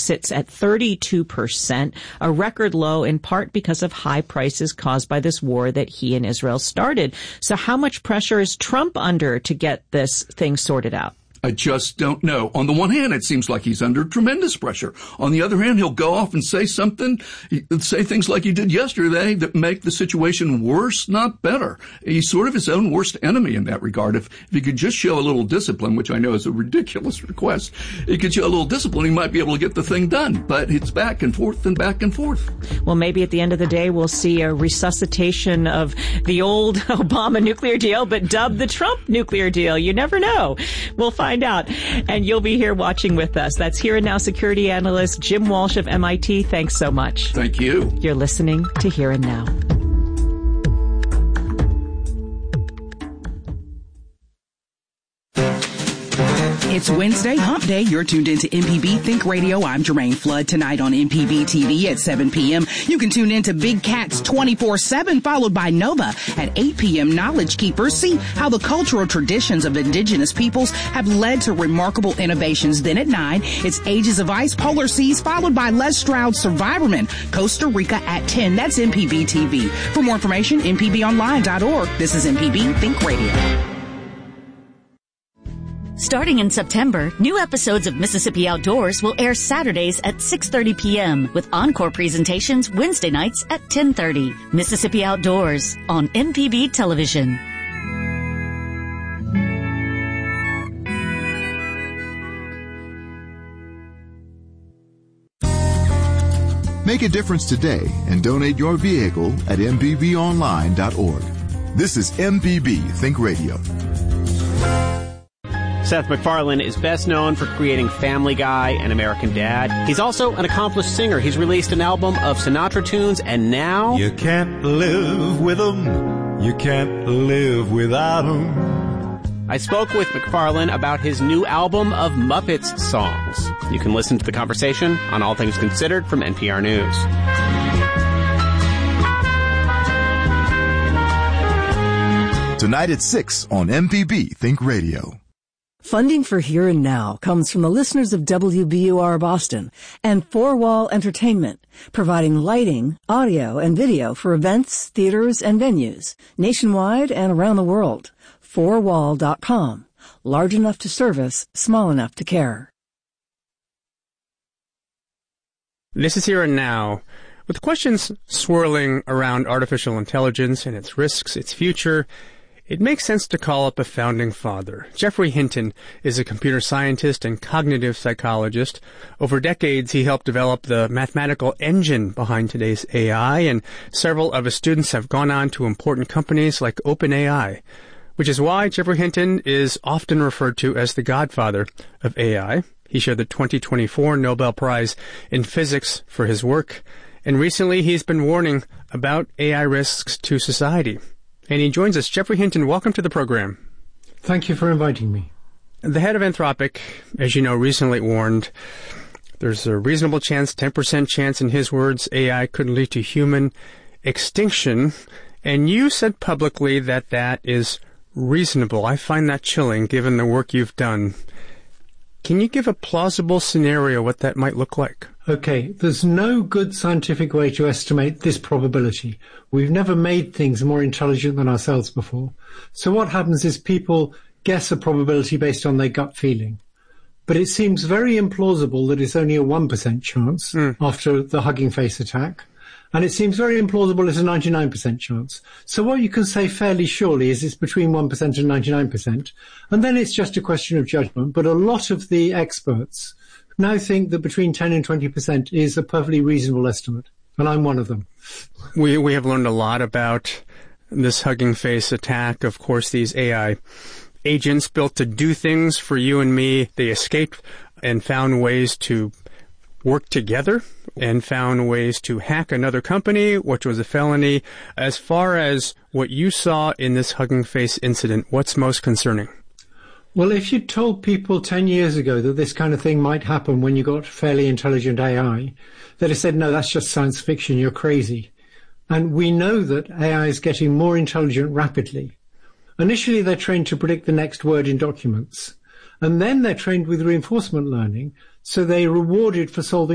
sits at 32%, a record low in part because of high prices caused by this war that he and Israel started. So how much pressure is Trump under to get this thing sorted out? I just don't know. On the one hand, it seems like he's under tremendous pressure. On the other hand, he'll go off and say things like he did yesterday that make the situation worse, not better. He's sort of his own worst enemy in that regard. If he could just show a little discipline, which I know is a ridiculous request, he could show a little discipline, he might be able to get the thing done. But it's back and forth and back and forth. Well, maybe at the end of the day, we'll see a resuscitation of the old Obama nuclear deal, but dubbed the Trump nuclear deal. You never know. We'll find out. And you'll be here watching with us. That's Here and Now security analyst Jim Walsh of MIT. Thanks so much. Thank you. You're listening to Here and Now. It's Wednesday, hump day. You're tuned into MPB Think Radio. I'm Jermaine Flood. Tonight on MPB TV at 7 p.m. You can tune into Big Cats 24/7, followed by Nova at 8 p.m. Knowledge Keepers. See how the cultural traditions of indigenous peoples have led to remarkable innovations. Then at 9, it's Ages of Ice, Polar Seas, followed by Les Stroud's Survivorman, Costa Rica at 10. That's MPB TV. For more information, mpbonline.org. This is MPB Think Radio. Starting in September, new episodes of Mississippi Outdoors will air Saturdays at 6:30 p.m. with encore presentations Wednesday nights at 10:30. Mississippi Outdoors on MPB Television. Make a difference today and donate your vehicle at mpbonline.org. This is MPB Think Radio. Seth MacFarlane is best known for creating Family Guy and American Dad. He's also an accomplished singer. He's released an album of Sinatra tunes, and now... You can't live with them. You can't live without them. I spoke with MacFarlane about his new album of Muppets songs. You can listen to the conversation on All Things Considered from NPR News. Tonight at 6 on MPB Think Radio. Funding for Here and Now comes from the listeners of WBUR Boston and Four Wall Entertainment, providing lighting, audio, and video for events, theaters, and venues, nationwide and around the world. Fourwall.com. Large enough to service, small enough to care. This is Here and Now. With questions swirling around artificial intelligence and its risks, its future, it makes sense to call up a founding father. Geoffrey Hinton is a computer scientist and cognitive psychologist. Over decades, he helped develop the mathematical engine behind today's AI, and several of his students have gone on to important companies like OpenAI, which is why Geoffrey Hinton is often referred to as the godfather of AI. He shared the 2024 Nobel Prize in Physics for his work, and recently he's been warning about AI risks to society. And he joins us. Geoffrey Hinton, welcome to the program. Thank you for inviting me. The head of Anthropic, as you know, recently warned there's a reasonable chance, 10% chance in his words, AI could lead to human extinction. And you said publicly that that is reasonable. I find that chilling given the work you've done. Can you give a plausible scenario what that might look like? Okay, there's no good scientific way to estimate this probability. We've never made things more intelligent than ourselves before. So what happens is people guess a probability based on their gut feeling. But it seems very implausible that it's only a 1% chance after the Hugging Face attack. And it seems very implausible it's a 99% chance. So what you can say fairly surely is it's between 1% and 99%. And then it's just a question of judgment. But a lot of the experts now think that between 10 and 20% is a perfectly reasonable estimate. And I'm one of them. We have learned a lot about this Hugging Face attack. Of course, these AI agents built to do things for you and me. They escaped and found ways to work together and found ways to hack another company, which was a felony. As far as what you saw in this Hugging Face incident, what's most concerning? Well, if you'd told people 10 years ago that this kind of thing might happen when you got fairly intelligent AI, they'd have said, no, that's just science fiction, you're crazy. And we know that AI is getting more intelligent rapidly. Initially, they're trained to predict the next word in documents. And then they're trained with reinforcement learning, so they're rewarded for solving